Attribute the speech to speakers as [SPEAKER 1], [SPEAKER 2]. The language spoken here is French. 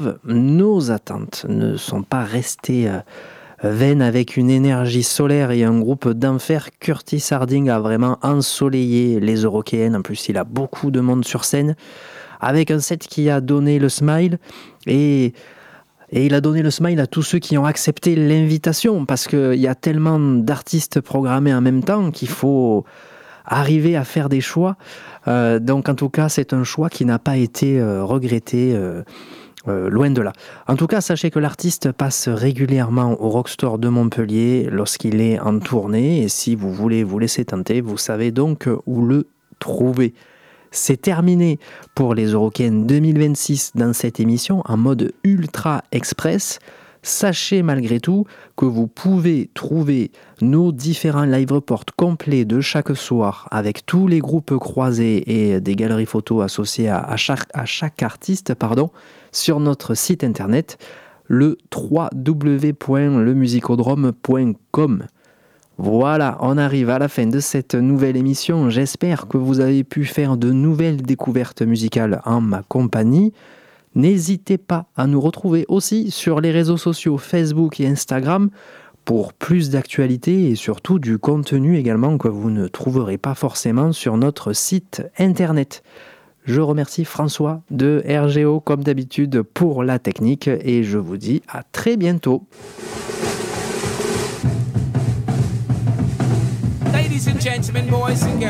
[SPEAKER 1] Nos attentes ne sont pas restées vaines avec une énergie solaire et un groupe d'enfer. Curtis Harding a vraiment ensoleillé les Eurokéennes. En plus, il a beaucoup de monde sur scène avec un set qui a donné le smile et il a donné le smile à tous ceux qui ont accepté l'invitation parce qu'il y a tellement d'artistes programmés en même temps qu'il faut arriver à faire des choix. Donc en tout cas, c'est un choix qui n'a pas été regretté. Loin de là. En tout cas, sachez que l'artiste passe régulièrement au Rockstore de Montpellier lorsqu'il est en tournée. Et si vous voulez vous laisser tenter, vous savez donc où le trouver. C'est terminé pour les Eurokéennes 2026 dans cette émission en mode ultra express. Sachez malgré tout que vous pouvez trouver nos différents live reports complets de chaque soir avec tous les groupes croisés et des galeries photos associées à chaque artiste sur notre site internet le www.lemusicodrome.com. Voilà, on arrive à la fin de cette nouvelle émission. J'espère que vous avez pu faire de nouvelles découvertes musicales en ma compagnie. N'hésitez pas à nous retrouver aussi sur les réseaux sociaux Facebook et Instagram pour plus d'actualités et surtout du contenu également que vous ne trouverez pas forcément sur notre site internet. Je remercie François de RGO comme d'habitude pour la technique et je vous dis à très bientôt.
[SPEAKER 2] Ladies and gentlemen, boys and girls.